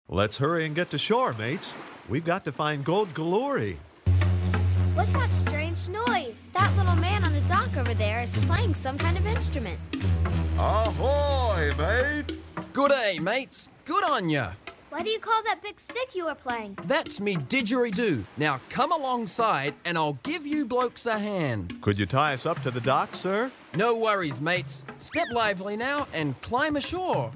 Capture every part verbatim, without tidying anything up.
Let's hurry and get to shore, mates. We've got to find Gold Glory. What's that strange noise? That little man on the dock over there is playing some kind of instrument. Ahoy, mate! Good day, mates. Good on ya. What do you call that big stick you were playing? That's me didgeridoo. Now come alongside and I'll give you blokes a hand. Could you tie us up to the dock, sir? No worries, mates. Step lively now and climb ashore.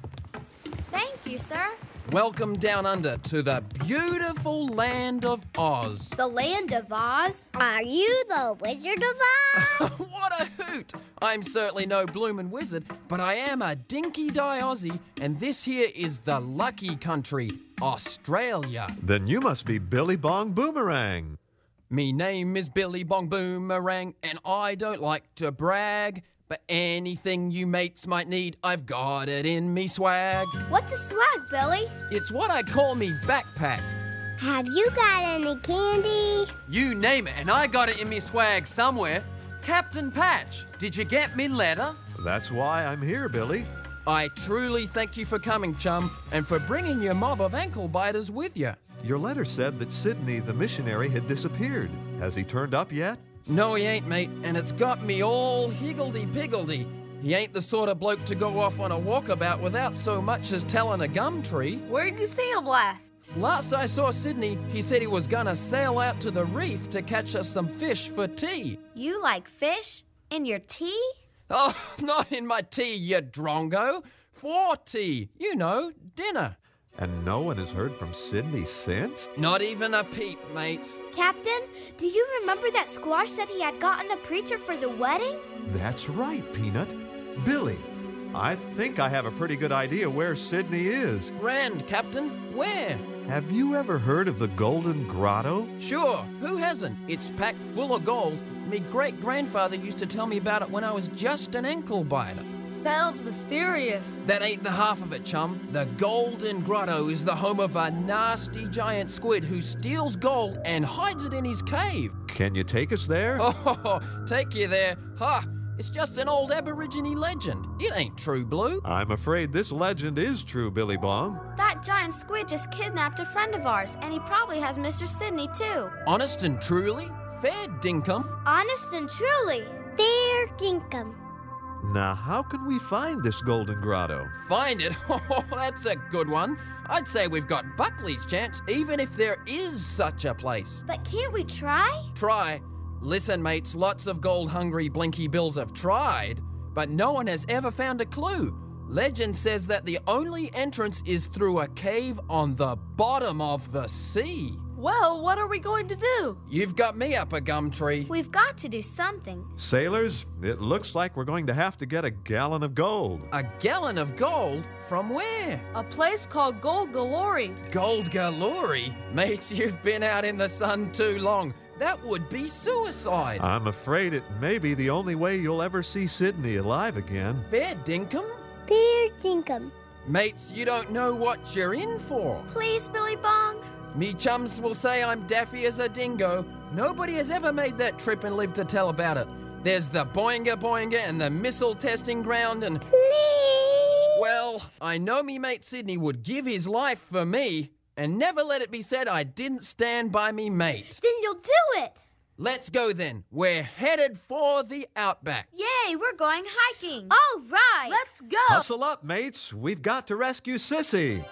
Thank you, sir. Welcome down under to the beautiful land of Oz. The land of Oz? Are you the Wizard of Oz? What a hoot! I'm certainly no bloomin' wizard, but I am a dinky-die Aussie, and this here is the lucky country, Australia. Then you must be Billy Bong Boomerang. Me name is Billy Bong Boomerang, and I don't like to brag, but anything you mates might need, I've got it in me swag. What's a swag, Billy? It's what I call me backpack. Have you got any candy? You name it, and I got it in me swag somewhere. Captain Patch, did you get me letter? That's why I'm here, Billy. I truly thank you for coming, chum, and for bringing your mob of ankle biters with you. Your letter said that Sidney the missionary had disappeared. Has he turned up yet? No, he ain't, mate, and it's got me all higgledy-piggledy. He ain't the sort of bloke to go off on a walkabout without so much as telling a gum tree. Where'd you see him last? Last I saw Sidney, he said he was gonna sail out to the reef to catch us some fish for tea. You like fish? In your tea? Oh, not in my tea, you drongo. For tea, you know, dinner. And no one has heard from Sidney since? Not even a peep, mate. Captain, do you remember that Squash said he had gotten a preacher for the wedding? That's right, Peanut. Billy, I think I have a pretty good idea where Sidney is. Grand, Captain. Where? Have you ever heard of the Golden Grotto? Sure, who hasn't? It's packed full of gold. Me great-grandfather used to tell me about it when I was just an ankle biter. Sounds mysterious. That ain't the half of it, chum. The Golden Grotto is the home of a nasty giant squid who steals gold and hides it in his cave. Can you take us there? Oh, take you there. Ha! It's just an old Aborigine legend. It ain't true, Blue. I'm afraid this legend is true, Billy Bong. That giant squid just kidnapped a friend of ours, and he probably has Mister Sidney, too. Honest and truly? Fair dinkum. Honest and truly. Fair dinkum. Now, how can we find this Golden Grotto? Find it? Oh, that's a good one. I'd say we've got Buckley's chance, even if there is such a place. But can't we try? Try? Listen, mates, lots of gold-hungry Blinky Bills have tried, but no one has ever found a clue. Legend says that the only entrance is through a cave on the bottom of the sea. Well, what are we going to do? You've got me up a gum tree. We've got to do something. Sailors, it looks like we're going to have to get a gallon of gold. A gallon of gold? From where? A place called Gold Galore. Gold Galore? Mates, you've been out in the sun too long. That would be suicide. I'm afraid it may be the only way you'll ever see Sidney alive again. Fair dinkum? Fair dinkum. Mates, you don't know what you're in for. Please, Billy Bong. Me chums will say I'm daffy as a dingo. Nobody has ever made that trip and lived to tell about it. There's the Boinga Boinga and the missile testing ground and... Please. Well, I know me mate Sidney would give his life for me, and never let it be said I didn't stand by me mate. Then you'll do it. Let's go then. We're headed for the outback. Yay, we're going hiking. All right. Let's go. Hustle up, mates. We've got to rescue Sissy.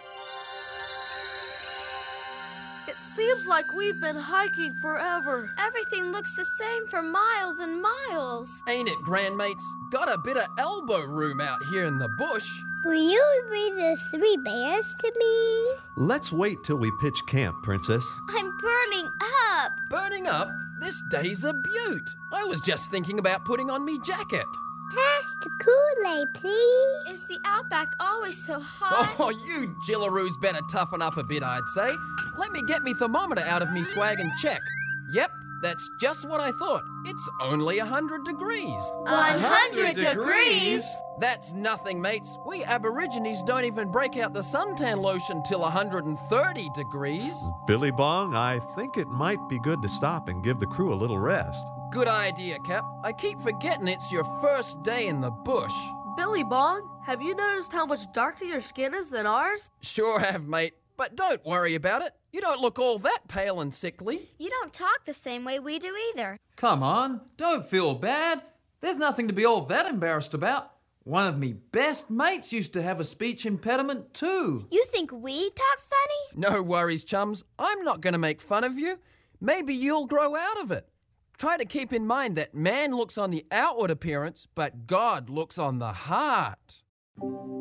It seems like we've been hiking forever. Everything looks the same for miles and miles. Ain't it, grandmates? Got a bit of elbow room out here in the bush. Will you read the three bears to me? Let's wait till we pitch camp, Princess. I'm burning up. Burning up? This day's a beaut. I was just thinking about putting on me jacket. Pass the Kool-Aid, please. Is the Outback always so hot? Oh, you jillaroos better toughen up a bit, I'd say. Let me get me thermometer out of me swag and check. Yep, that's just what I thought. It's only one hundred degrees. one hundred degrees? That's nothing, mates. We Aborigines don't even break out the suntan lotion till one hundred thirty degrees. Billy Bong, I think it might be good to stop and give the crew a little rest. Good idea, Cap. I keep forgetting it's your first day in the bush. Billy Bong, have you noticed how much darker your skin is than ours? Sure have, mate. But don't worry about it. You don't look all that pale and sickly. You don't talk the same way we do either. Come on, don't feel bad. There's nothing to be all that embarrassed about. One of me best mates used to have a speech impediment too. You think we talk funny? No worries, chums. I'm not going to make fun of you. Maybe you'll grow out of it. Try to keep in mind that man looks on the outward appearance, but God looks on the heart.